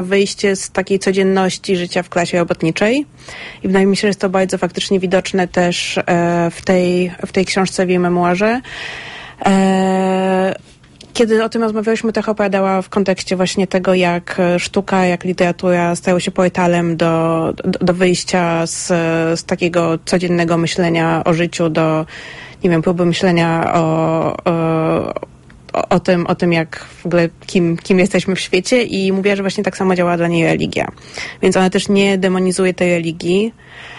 wyjście z takiej codzienności życia w klasie robotniczej. I wydaje mi się, że jest to bardzo faktycznie widoczne też w tej książce, w jej memuarze. Kiedy o tym rozmawialiśmy, trochę opowiadała w kontekście właśnie tego, jak sztuka, jak literatura stały się portalem do wyjścia z takiego codziennego myślenia o życiu do, nie wiem, próby myślenia o tym, jak w ogóle kim jesteśmy w świecie, i mówiła, że właśnie tak samo działa dla niej religia. Więc ona też nie demonizuje tej religii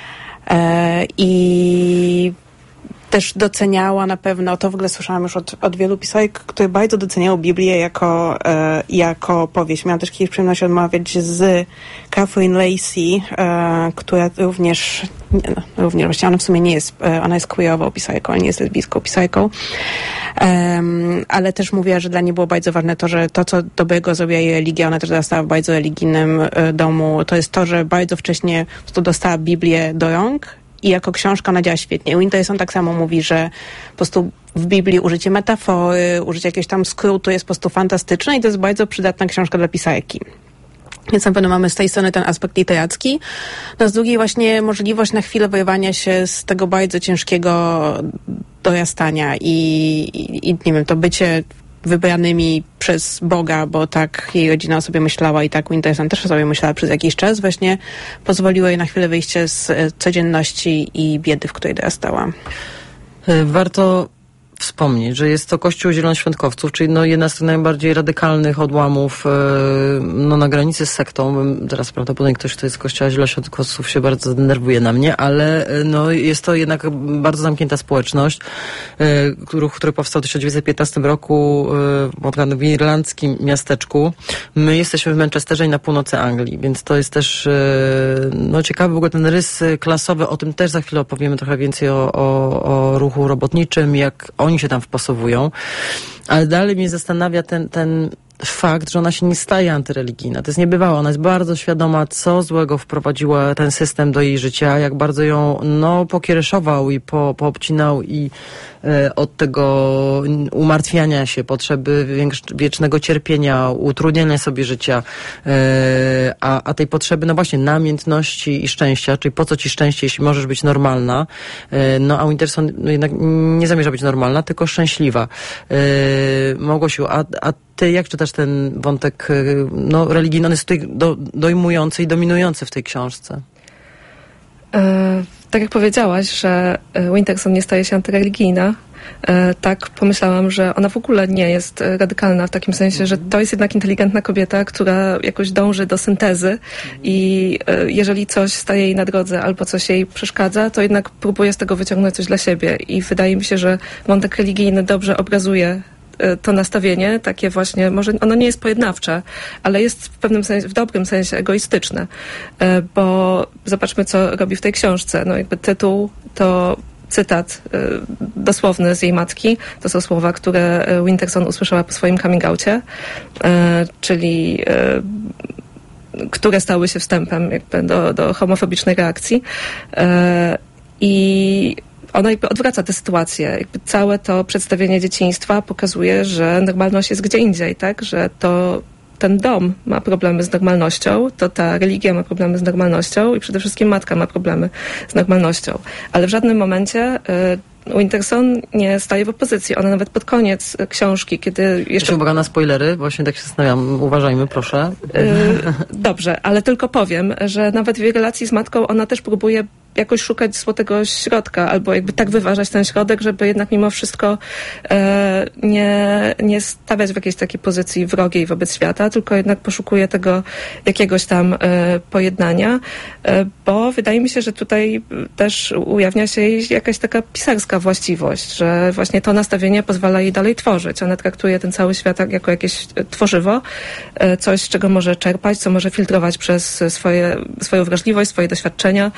i też doceniała na pewno, to w ogóle słyszałam już od wielu pisarek, które bardzo doceniały Biblię jako powieść. Miałam też kiedyś przyjemność rozmawiać z Catherine Lacey, która również właśnie ona w sumie nie jest, ona jest queerową pisarką, nie jest lesbijską pisarką, ale też mówiła, że dla niej było bardzo ważne to, że to, co dobrego zrobiła jej religia, ona też dorastała w bardzo religijnym domu, to jest to, że bardzo wcześnie po prostu dostała Biblię do rąk i jako książka ona działa świetnie. Winterson tak samo mówi, że po prostu w Biblii użycie metafory, użycie jakiegoś tam skrótu jest po prostu fantastyczne i to jest bardzo przydatna książka dla pisarki. Więc na pewno mamy z tej strony ten aspekt literacki. No z drugiej właśnie możliwość na chwilę wyrwania się z tego bardzo ciężkiego dorastania i nie wiem, to bycie wybranymi przez Boga, bo tak jej rodzina o sobie myślała i tak Winterson też o sobie myślała przez jakiś czas, właśnie pozwoliło jej na chwilę wyjście z codzienności i biedy, w której dorastała. Warto wspomnieć, że jest to Kościół Zielonoświątkowców, czyli jedna z tych najbardziej radykalnych odłamów na granicy z sektą. Teraz prawdopodobnie ktoś, kto jest z Kościoła Zielonoświątkowców, się bardzo denerwuje na mnie, ale jest to jednak bardzo zamknięta społeczność, który powstał w 1915 roku w irlandzkim miasteczku. My jesteśmy w Manchesterze i na północy Anglii, więc to jest też ciekawy w ogóle ten rys klasowy. O tym też za chwilę opowiemy trochę więcej o ruchu robotniczym, jak oni się tam wpasowują, ale dalej mnie zastanawia ten fakt, że ona się nie staje antyreligijna. To jest niebywałe. Ona jest bardzo świadoma, co złego wprowadziła ten system do jej życia, jak bardzo ją pokiereszował i poobcinał i od tego umartwiania się, potrzeby wiecznego cierpienia, utrudniania sobie życia, a tej potrzeby, właśnie namiętności i szczęścia, czyli po co ci szczęście, jeśli możesz być normalna, a Winterson jednak nie zamierza być normalna, tylko szczęśliwa. Małgosiu, a ty jak czytasz ten wątek religijny? On jest tutaj dojmujący i dominujący w tej książce. Tak jak powiedziałaś, że Winterson nie staje się antyreligijna, tak pomyślałam, że ona w ogóle nie jest radykalna w takim sensie, że to jest jednak inteligentna kobieta, która jakoś dąży do syntezy i jeżeli coś staje jej na drodze albo coś jej przeszkadza, to jednak próbuje z tego wyciągnąć coś dla siebie i wydaje mi się, że wątek religijny dobrze obrazuje to nastawienie, takie właśnie, może ono nie jest pojednawcze, ale jest w pewnym sensie, w dobrym sensie egoistyczne, bo zobaczmy, co robi w tej książce. Jakby tytuł to cytat dosłowny z jej matki. To są słowa, które Winterson usłyszała po swoim coming outie, czyli które stały się wstępem jakby do homofobicznej reakcji. I ona jakby odwraca tę sytuację. Jakby całe to przedstawienie dzieciństwa pokazuje, że normalność jest gdzie indziej, tak? Że to ten dom ma problemy z normalnością, to ta religia ma problemy z normalnością i przede wszystkim matka ma problemy z normalnością. Ale w żadnym momencie Winterson nie staje w opozycji. Ona nawet pod koniec książki, kiedy jeszcze... Uwaga na spoilery, właśnie tak się zastanawiam. Uważajmy, proszę. Dobrze, ale tylko powiem, że nawet w jej relacji z matką ona też próbuje jakoś szukać złotego środka, albo jakby tak wyważać ten środek, żeby jednak mimo wszystko nie stawiać w jakiejś takiej pozycji wrogiej wobec świata, tylko jednak poszukuje tego jakiegoś tam pojednania, bo wydaje mi się, że tutaj też ujawnia się jej jakaś taka pisarska właściwość, że właśnie to nastawienie pozwala jej dalej tworzyć. Ona traktuje ten cały świat jako jakieś tworzywo, coś, z czego może czerpać, co może filtrować przez swoją wrażliwość, swoje doświadczenia,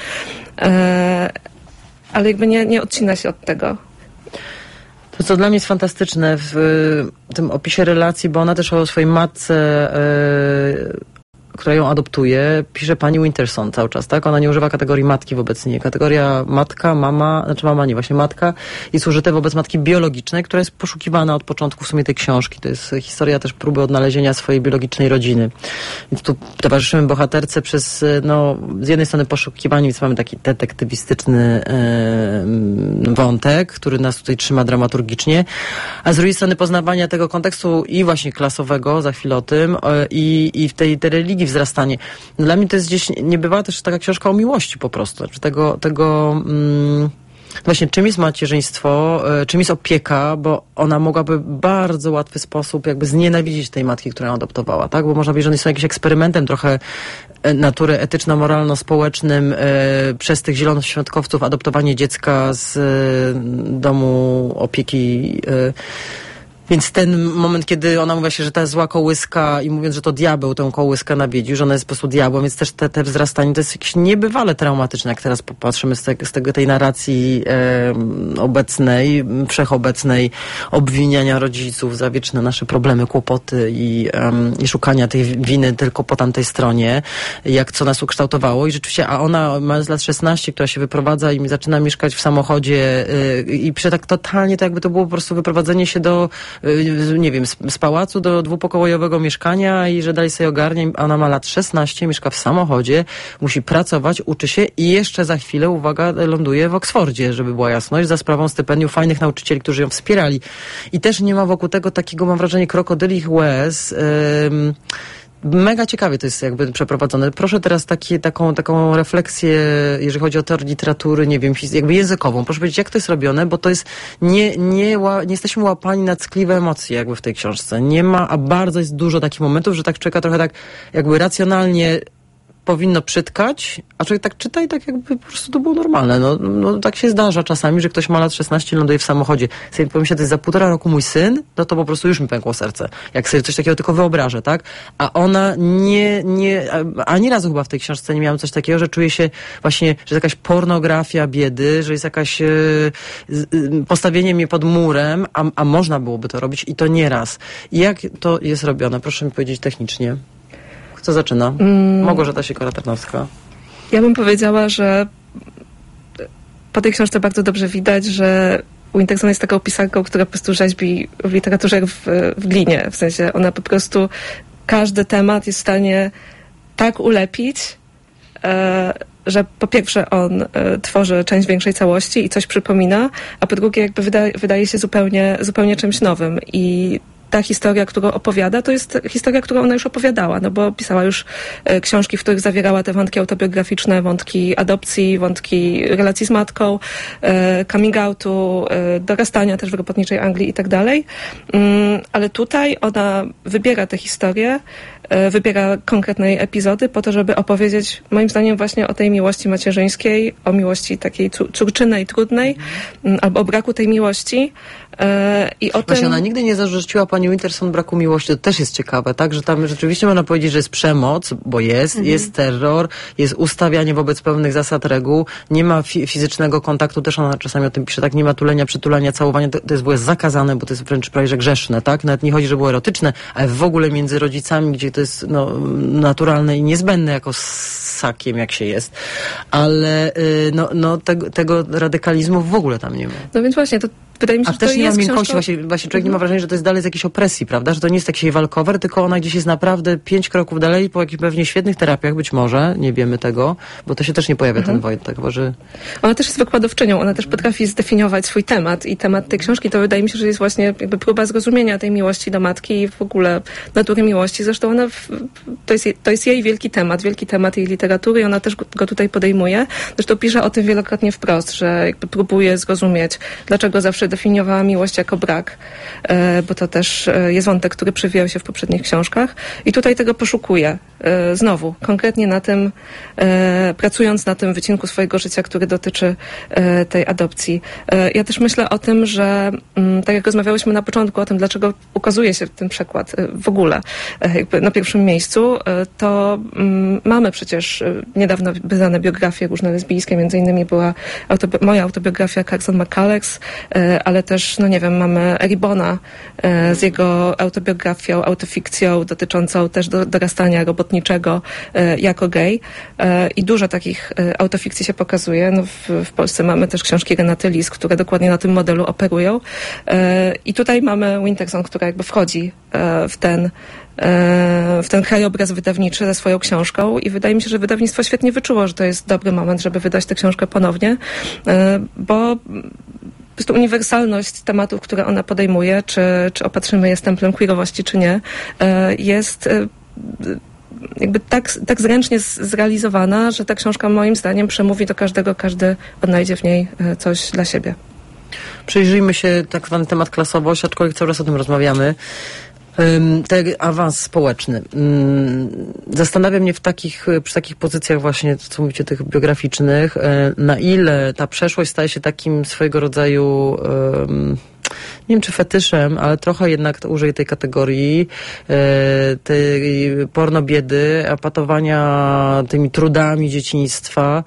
ale jakby nie odcina się od tego. To, co dla mnie jest fantastyczne w tym opisie relacji, bo ona też o swojej matce która ją adoptuje, pisze pani Winterson cały czas, tak? Ona nie używa kategorii matki wobec niej. Kategoria matka, mama, znaczy mama nie, właśnie matka jest użyte wobec matki biologicznej, która jest poszukiwana od początku w sumie tej książki. To jest historia też próby odnalezienia swojej biologicznej rodziny. Więc tu towarzyszymy bohaterce przez, no, z jednej strony poszukiwanie, więc mamy taki detektywistyczny wątek, który nas tutaj trzyma dramaturgicznie, a z drugiej strony poznawania tego kontekstu i właśnie klasowego, za chwilę o tym, i w tej religii wzrastanie. Dla mnie to jest gdzieś, nie bywa też taka książka o miłości po prostu. Znaczy właśnie czym jest macierzyństwo, czym jest opieka, bo ona mogłaby w bardzo łatwy sposób jakby znienawidzić tej matki, która ją adoptowała, tak? Bo można powiedzieć, że one są jakimś eksperymentem trochę natury etyczno-moralno-społecznym przez tych zielonoświątkowców, adoptowanie dziecka z domu opieki. Więc ten moment, kiedy ona mówi się, że ta zła kołyska i mówiąc, że to diabeł tę kołyskę nawiedził, że ona jest po prostu diabłem, więc też te wzrastanie to jest jakieś niebywale traumatyczne, jak teraz popatrzymy z tej narracji obecnej, wszechobecnej, obwiniania rodziców za wieczne nasze problemy, kłopoty i szukania tej winy tylko po tamtej stronie, jak co nas ukształtowało i rzeczywiście, a ona ma z lat 16, która się wyprowadza i zaczyna mieszkać w samochodzie i tak totalnie to jakby to było po prostu wyprowadzenie się do nie wiem, z pałacu do dwupokojowego mieszkania i że dalej sobie ogarnie. Ona ma lat 16, mieszka w samochodzie, musi pracować, uczy się i jeszcze za chwilę, uwaga, ląduje w Oksfordzie, żeby była jasność, za sprawą stypendium fajnych nauczycieli, którzy ją wspierali. I też nie ma wokół tego takiego, mam wrażenie, krokodylich łez. Mega ciekawie to jest jakby przeprowadzone. Proszę teraz taką refleksję, jeżeli chodzi o teorię literatury, nie wiem, jakby językową. Proszę powiedzieć, jak to jest robione, bo to jest nie jesteśmy łapani na ckliwe emocje jakby w tej książce. Nie ma, a bardzo jest dużo takich momentów, że tak człowieka trochę tak jakby racjonalnie powinno przytkać, a człowiek tak czyta i tak jakby po prostu to było normalne. No tak się zdarza czasami, że ktoś ma lat 16 ląduje w samochodzie. Sobie pomyślę, to jest za 1,5 roku mój syn, no to po prostu już mi pękło serce. Jak sobie coś takiego tylko wyobrażę, tak? A ona ani razu chyba w tej książce nie miałam coś takiego, że czuje się właśnie, że jest jakaś pornografia biedy, że jest jakaś postawienie mnie pod murem, a można byłoby to robić i to nieraz. I jak to jest robione? Proszę mi powiedzieć technicznie. Co zaczyna? Małgorzata Sikora-Tarnowska. Ja bym powiedziała, że po tej książce bardzo dobrze widać, że Winterson jest taką pisarką, która po prostu rzeźbi w literaturze w glinie. W sensie ona po prostu każdy temat jest w stanie tak ulepić, że po pierwsze on tworzy część większej całości i coś przypomina, a po drugie jakby wydaje się zupełnie czymś nowym. I ta historia, którą opowiada, to jest historia, którą ona już opowiadała, no bo pisała już książki, w których zawierała te wątki autobiograficzne, wątki adopcji, wątki relacji z matką, coming outu, dorastania też w robotniczej Anglii i tak dalej. Ale tutaj ona wybiera tę historię, wybiera konkretne epizody po to, żeby opowiedzieć, moim zdaniem, właśnie o tej miłości macierzyńskiej, o miłości takiej córczynej, trudnej, albo o braku tej miłości. I o Właśnie tym... ona nigdy nie zarzuciła pani Winterson braku miłości. To też jest ciekawe, tak? Że tam rzeczywiście można powiedzieć, że jest przemoc, bo jest terror, jest ustawianie wobec pewnych zasad, reguł, nie ma fizycznego kontaktu, też ona czasami o tym pisze, tak? Nie ma tulenia, przytulania, całowania, to jest w ogóle zakazane, bo to jest wręcz prawie że grzeszne, tak? Nawet nie chodzi, że było erotyczne, ale w ogóle między rodzicami, gdzie to jest naturalne i niezbędne jako ssakiem, jak się jest. Ale tego radykalizmu w ogóle tam nie ma. No więc właśnie, to wydaje mi się, że też nie ma miękkości, właśnie człowiek nie ma wrażenia, że to jest dalej z jakiejś opresji, prawda? Że to nie jest taki walkover, tylko ona gdzieś jest naprawdę 5 kroków dalej, po jakichś pewnie świetnych terapiach, być może, nie wiemy tego, bo to się też nie pojawia ten Wojtek, że... Ona też jest wykładowczynią, ona też potrafi zdefiniować swój temat i temat tej książki, to wydaje mi się, że jest właśnie jakby próba zrozumienia tej miłości do matki i w ogóle natury miłości. Zresztą ona, to jest jej wielki temat jej literatury i ona też go tutaj podejmuje. Zresztą pisze o tym wielokrotnie wprost, że jakby próbuje zrozumieć, dlaczego zawsze definiowała miłość jako brak, bo to też jest wątek, który przewijał się w poprzednich książkach i tutaj tego poszukuje znowu, konkretnie na tym, pracując na tym wycinku swojego życia, który dotyczy tej adopcji. Ja też myślę o tym, że tak jak rozmawiałyśmy na początku o tym, dlaczego ukazuje się ten przekład w ogóle jakby na pierwszym miejscu, to mamy przecież też niedawno wydane biografie różne lesbijskie, między innymi była moja autobiografia Carson McCullers, ale też, no nie wiem, mamy Eribona z jego autobiografią, autofikcją dotyczącą też dorastania robotniczego jako gej i dużo takich autofikcji się pokazuje. No w Polsce mamy też książki Renaty Lis, które dokładnie na tym modelu operują i tutaj mamy Winterson, która jakby wchodzi w ten krajobraz wydawniczy ze swoją książką i wydaje mi się, że wydawnictwo świetnie wyczuło, że to jest dobry moment, żeby wydać tę książkę ponownie, bo po prostu uniwersalność tematów, które ona podejmuje, czy opatrzymy je stemplem queerowości, czy nie, jest jakby tak zręcznie zrealizowana, że ta książka moim zdaniem przemówi do każdego, każdy odnajdzie w niej coś dla siebie. Przyjrzyjmy się tak zwany temat klasowość, aczkolwiek cały czas o tym rozmawiamy. Ten awans społeczny. Zastanawia mnie przy takich pozycjach właśnie, co mówicie, tych biograficznych, na ile ta przeszłość staje się takim swojego rodzaju nie wiem czy fetyszem, ale trochę jednak użyję tej kategorii tej pornobiedy, apatowania tymi trudami dzieciństwa.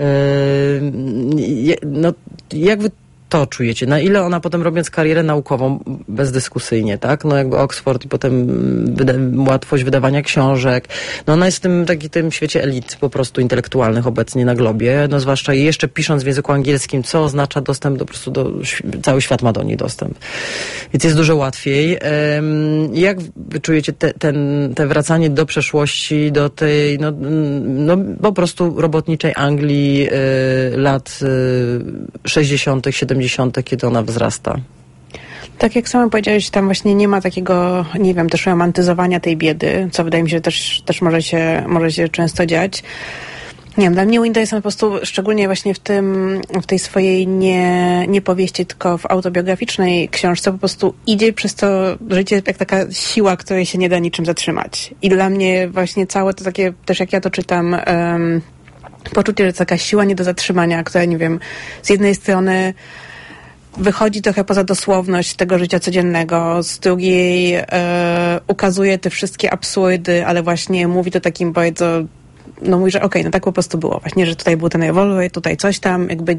No, jak wy to czujecie? Na ile ona potem, robiąc karierę naukową, bezdyskusyjnie, tak? No jakby Oxford i potem łatwość wydawania książek. No ona jest w tym świecie elit po prostu intelektualnych obecnie na globie. No zwłaszcza jeszcze pisząc w języku angielskim, co oznacza dostęp po prostu cały świat ma do niej dostęp. Więc jest dużo łatwiej. Jak wy czujecie te wracanie do przeszłości, do tej, no po prostu robotniczej Anglii lat 60., 70., kiedy ona wzrasta? Tak jak sama powiedziałeś, tam właśnie nie ma takiego, nie wiem, też romantyzowania tej biedy, co wydaje mi się też może się często dziać. Nie wiem, dla mnie Winterson po prostu, szczególnie właśnie w tej swojej nie powieści, tylko w autobiograficznej książce, po prostu idzie przez to życie jak taka siła, której się nie da niczym zatrzymać. I dla mnie właśnie całe to takie, też jak ja to czytam, poczucie, że to taka siła nie do zatrzymania, która, nie wiem, z jednej strony wychodzi trochę poza dosłowność tego życia codziennego, z drugiej ukazuje te wszystkie absurdy, ale właśnie mówi to takim bardzo, no mówi, że okej, no tak po prostu było. Właśnie, że tutaj był ten rewolwer, tutaj coś tam, jakby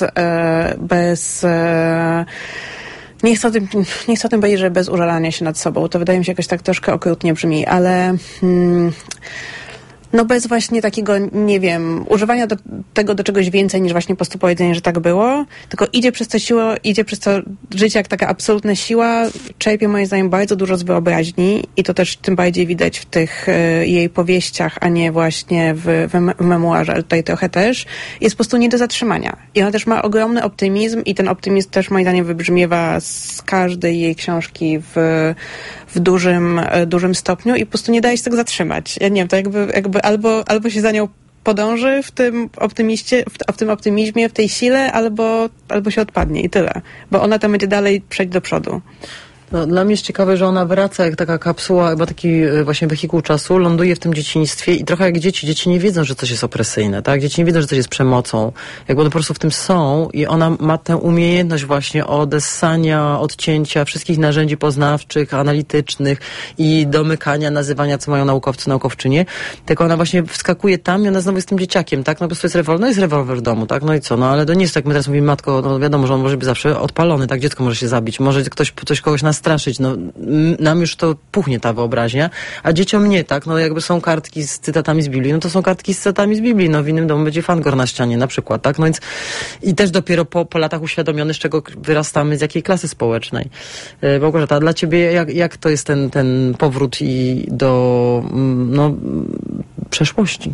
nie chcę o tym powiedzieć, że bez użalania się nad sobą. To wydaje mi się jakoś tak troszkę okrutnie brzmi, ale no bez właśnie takiego, nie wiem, używania tego do czegoś więcej niż właśnie po prostu powiedzenie, że tak było, tylko idzie przez to życie jak taka absolutna siła, czerpie moim zdaniem bardzo dużo z wyobraźni i to też tym bardziej widać w tych jej powieściach, a nie właśnie w memuarze, ale tutaj trochę też, jest po prostu nie do zatrzymania. I ona też ma ogromny optymizm i ten optymizm też moim zdaniem wybrzmiewa z każdej jej książki w dużym stopniu i po prostu nie daje się tego zatrzymać. Ja nie wiem, to jakby albo się za nią podąży w tym optymizmie, w tej sile, albo się odpadnie i tyle. Bo ona tam będzie dalej przejść do przodu. No, dla mnie jest ciekawe, że ona wraca jak taka kapsuła, chyba taki właśnie wehikuł czasu, ląduje w tym dzieciństwie i trochę jak dzieci. Dzieci nie wiedzą, że coś jest opresyjne, tak? Dzieci nie wiedzą, że coś jest przemocą. Jakby one po prostu w tym są i ona ma tę umiejętność właśnie odessania, odcięcia wszystkich narzędzi poznawczych, analitycznych i domykania, nazywania, co mają naukowcy, naukowczynie. Tylko ona właśnie wskakuje tam i ona znowu jest tym dzieciakiem, tak? No po prostu jest rewolwer, no jest rewolwer w domu, tak? No i co? No ale to nie jest tak, my teraz mówimy, matko, no wiadomo, że on może być zawsze odpalony, tak? Dziecko może się zabić, może ktoś kogoś straszyć, no nam już to puchnie ta wyobraźnia, a dzieciom nie, tak, no jakby są kartki z cytatami z Biblii, no to są kartki z cytatami z Biblii, no w innym domu będzie Fangor na ścianie na przykład, tak, no więc i też dopiero po latach uświadomiony, z czego wyrastamy, z jakiej klasy społecznej. Małgorzata, dla ciebie jak to jest ten powrót i do przeszłości?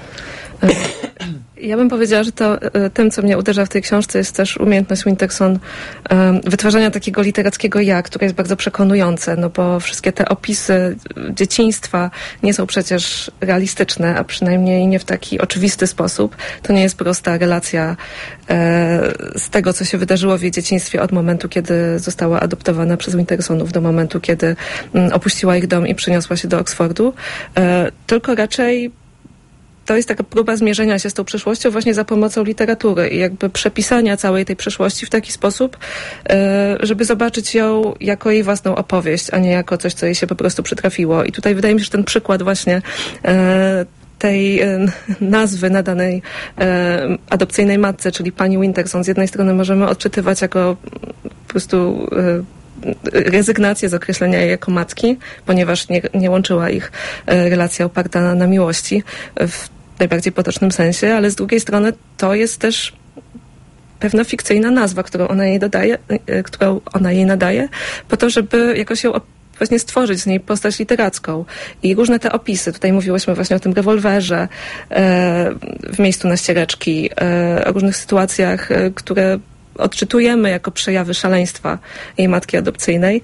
Ja bym powiedziała, że to tym, co mnie uderza w tej książce, jest też umiejętność Winterson wytwarzania takiego literackiego ja, które jest bardzo przekonujące, no bo wszystkie te opisy dzieciństwa nie są przecież realistyczne, a przynajmniej nie w taki oczywisty sposób. To nie jest prosta relacja z tego, co się wydarzyło w jej dzieciństwie od momentu, kiedy została adoptowana przez Wintersonów do momentu, kiedy opuściła ich dom i przeniosła się do Oxfordu, tylko raczej to jest taka próba zmierzenia się z tą przeszłością właśnie za pomocą literatury i jakby przepisania całej tej przeszłości w taki sposób, żeby zobaczyć ją jako jej własną opowieść, a nie jako coś, co jej się po prostu przytrafiło. I tutaj wydaje mi się, że ten przykład właśnie tej nazwy nadanej adopcyjnej matce, czyli pani Winterson, z jednej strony możemy odczytywać jako po prostu rezygnację z określenia jej jako matki, ponieważ nie łączyła ich relacja oparta na miłości w najbardziej potocznym sensie, ale z drugiej strony to jest też pewna fikcyjna nazwa, którą ona jej nadaje, po to, żeby jakoś ją właśnie stworzyć z niej postać literacką. I różne te opisy, tutaj mówiłyśmy właśnie o tym rewolwerze w miejscu na ściereczki, o różnych sytuacjach, które odczytujemy jako przejawy szaleństwa jej matki adopcyjnej.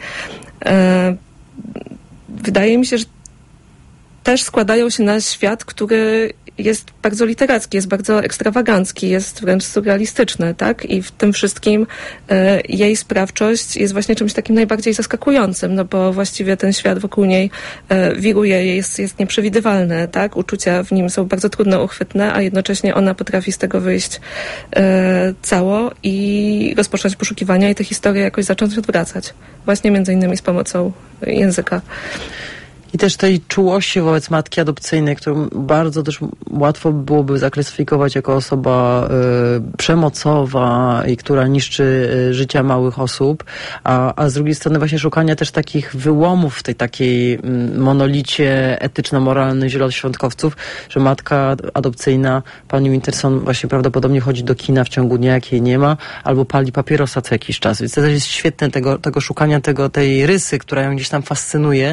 Wydaje mi się, że też składają się na świat, który jest bardzo literacki, jest bardzo ekstrawagancki, jest wręcz surrealistyczny, tak? I w tym wszystkim jej sprawczość jest właśnie czymś takim najbardziej zaskakującym, no bo właściwie ten świat wokół niej wiruje, jest nieprzewidywalny, tak? Uczucia w nim są bardzo trudno uchwytne, a jednocześnie ona potrafi z tego wyjść cało i rozpocząć poszukiwania i tę historię jakoś zacząć odwracać. Właśnie między innymi z pomocą języka. I też tej czułości wobec matki adopcyjnej, którą bardzo też łatwo byłoby zaklasyfikować jako osoba przemocowa i która niszczy życia małych osób, a z drugiej strony właśnie szukania też takich wyłomów w tej takiej monolicie etyczno-moralnej zielonoświątkowców, że matka adopcyjna, pani Winterson, właśnie prawdopodobnie chodzi do kina w ciągu dnia, jak jej nie ma, albo pali papierosa co jakiś czas. Więc to też jest świetne tego szukania tej rysy, która ją gdzieś tam fascynuje.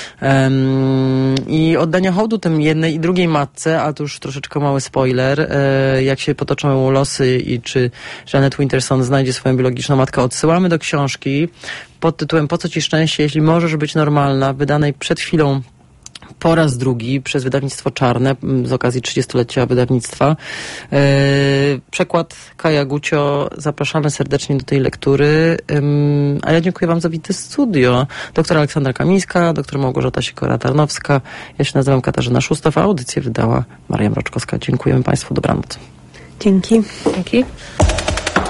I oddania hołdu tym jednej i drugiej matce, a tu już troszeczkę mały spoiler, jak się potoczą losy i czy Jeanette Winterson znajdzie swoją biologiczną matkę. Odsyłamy do książki pod tytułem Po co ci szczęście, jeśli możesz być normalna, wydanej przed chwilą po raz drugi przez wydawnictwo Czarne z okazji 30-lecia wydawnictwa. Przekład Kaja Gucio. Zapraszamy serdecznie do tej lektury. A ja dziękuję wam za wizytę w studio. Doktor Aleksandra Kamińska, doktor Małgorzata Sikora-Tarnowska. Ja się nazywam Katarzyna Szustow, a audycję wydała Maria Mroczkowska. Dziękujemy państwu. Dobranoc. Dzięki. Dzięki.